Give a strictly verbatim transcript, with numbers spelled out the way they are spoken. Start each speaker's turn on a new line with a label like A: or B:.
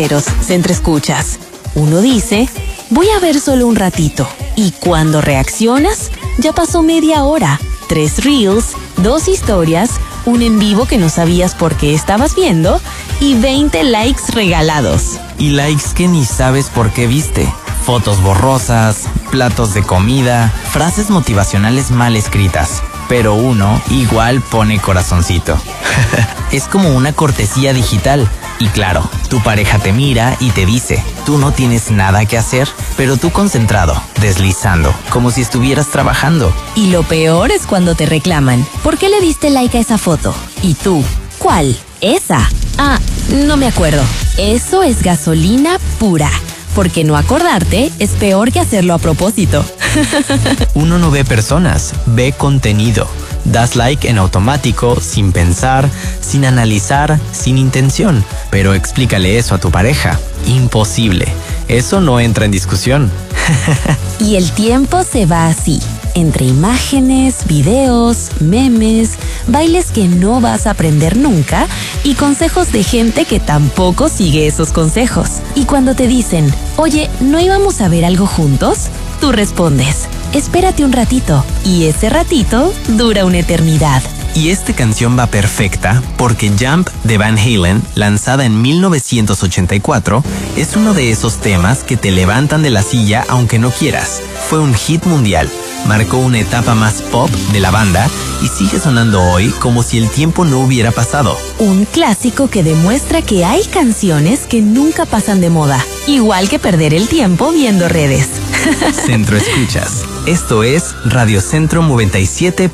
A: Centro Escuchas. Uno dice, voy a ver solo un ratito. Y cuando reaccionas, ya pasó media hora. Tres reels, dos historias, un en vivo que no sabías por qué estabas viendo y veinte likes regalados.
B: Y likes que ni sabes por qué viste. Fotos borrosas, platos de comida, frases motivacionales mal escritas. Pero uno igual pone corazoncito. Es como una cortesía digital. Y claro, tu pareja te mira y te dice, tú no tienes nada que hacer, pero tú concentrado, deslizando, como si estuvieras trabajando.
A: Y lo peor es cuando te reclaman, ¿por qué le diste like a esa foto? Y tú, ¿cuál? ¿Esa? Ah, no me acuerdo. Eso es gasolina pura. Porque no acordarte es peor que hacerlo a propósito.
C: Uno no ve personas, ve contenido. Das like en automático, sin pensar, sin analizar, sin intención. Pero explícale eso a tu pareja. Imposible. Eso no entra en discusión.
A: Y el tiempo se va así, entre imágenes, videos, memes, bailes que no vas a aprender nunca y consejos de gente que tampoco sigue esos consejos. Y cuando te dicen, oye, ¿no íbamos a ver algo juntos? Tú respondes, espérate un ratito. Y ese ratito dura una eternidad.
C: Y esta canción va perfecta porque Jump de Van Halen, lanzada en mil novecientos ochenta y cuatro, es uno de esos temas que te levantan de la silla aunque no quieras. Fue un hit mundial, marcó una etapa más pop de la banda y sigue sonando hoy como si el tiempo no hubiera pasado.
A: Un clásico que demuestra que hay canciones que nunca pasan de moda, igual que perder el tiempo viendo redes.
C: Centro Escuchas. Esto es Radio Centro noventa y siete.